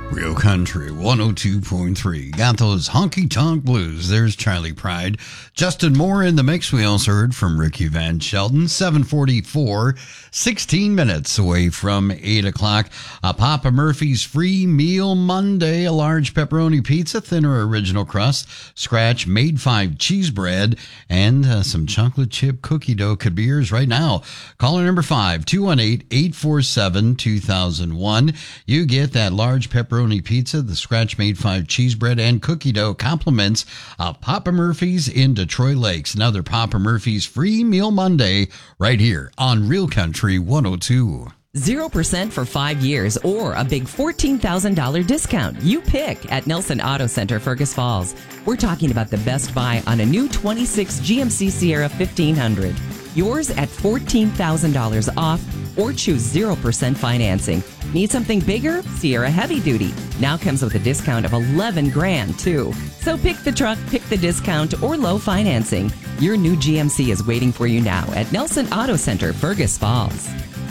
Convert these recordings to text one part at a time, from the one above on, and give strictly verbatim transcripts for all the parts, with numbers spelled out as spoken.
Real Country one oh two point three. Got those honky tonk blues. There's Charlie Pride. Justin Moore in the mix. We also heard from Ricky Van Shelton. seven forty-four, sixteen minutes away from eight o'clock. A Papa Murphy's Free Meal Monday. A large pepperoni pizza, thinner original crust, scratch made five cheese bread, and uh, some chocolate chip cookie dough Kabir's right now. Caller number five, two one eight, eight four seven, two thousand one. You get that large pepperoni pizza, the scratch made five cheese bread, and cookie dough compliments of Papa Murphy's in Detroit Lakes. Another Papa Murphy's Free Meal Monday right here on Real Country one oh two. zero percent for five years or a big fourteen thousand dollars discount. You pick at Nelson Auto Center, Fergus Falls. We're talking about the best buy on a new twenty-six G M C Sierra fifteen hundred. Yours at fourteen thousand dollars off, or choose zero percent financing. Need something bigger? Sierra Heavy Duty now comes with a discount of eleven grand too. So pick the truck, pick the discount, or low financing. Your new G M C is waiting for you now at Nelson Auto Center, Fergus Falls.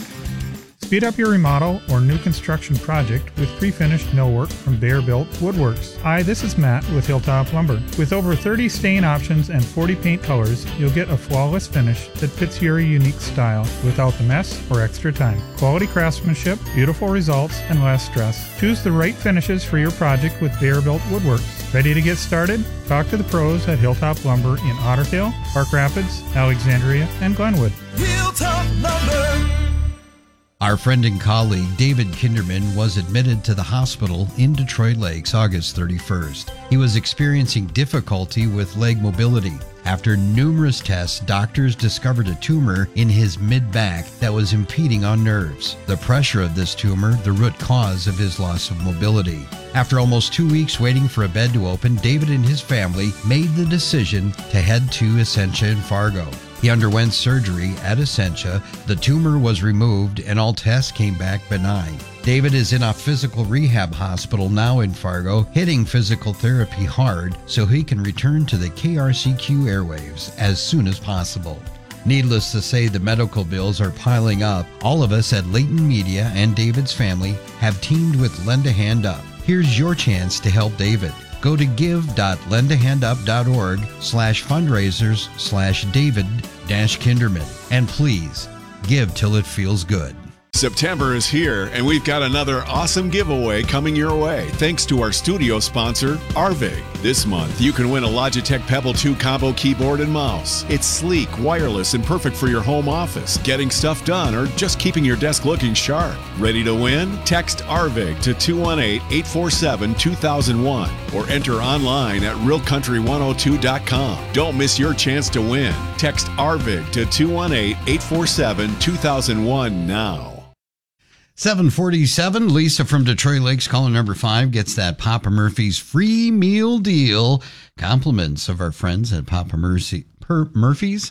Speed up your remodel or new construction project with pre-finished millwork from Bear Built Woodworks. Hi, this is Matt with Hilltop Lumber. With over thirty stain options and forty paint colors, you'll get a flawless finish that fits your unique style without the mess or extra time. Quality craftsmanship, beautiful results, and less stress. Choose the right finishes for your project with Bear Built Woodworks. Ready to get started? Talk to the pros at Hilltop Lumber in Otter Tail, Park Rapids, Alexandria, and Glenwood. Hilltop Lumber. Our friend and colleague David Kinderman was admitted to the hospital in Detroit Lakes August thirty-first. He was experiencing difficulty with leg mobility. After numerous tests, doctors discovered a tumor in his mid-back that was impeding on nerves. The pressure of this tumor, the root cause of his loss of mobility. After almost two weeks waiting for a bed to open, David and his family made the decision to head to Essentia in Fargo. He underwent surgery at Essentia. The tumor was removed and all tests came back benign. David is in a physical rehab hospital now in Fargo, hitting physical therapy hard so he can return to the K R C Q airwaves as soon as possible. Needless to say, the medical bills are piling up. All of us at Leighton Media and David's family have teamed with Lend a Hand Up. Here's your chance to help David. Go to give.lendahandup.org slash fundraisers slash David dash Kinderman. And please, give till it feels good. September is here, and we've got another awesome giveaway coming your way, thanks to our studio sponsor, Arvig. This month, you can win a Logitech Pebble two combo keyboard and mouse. It's sleek, wireless, and perfect for your home office, getting stuff done, or just keeping your desk looking sharp. Ready to win? Text Arvig to two one eight, eight four seven, two thousand one or enter online at real country one oh two dot com. Don't miss your chance to win. Text Arvig to two one eight, eight four seven, two thousand one now. seven forty-seven, Lisa from Detroit Lakes, caller number five, gets that Papa Murphy's free meal deal. Compliments of our friends at Papa Mercy, per Murphy's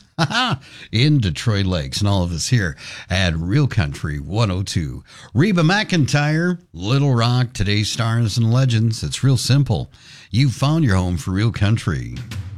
in Detroit Lakes, and all of us here at Real Country one oh two. Reba McEntire, Little Rock, today's stars and legends. It's real simple. You found your home for Real Country.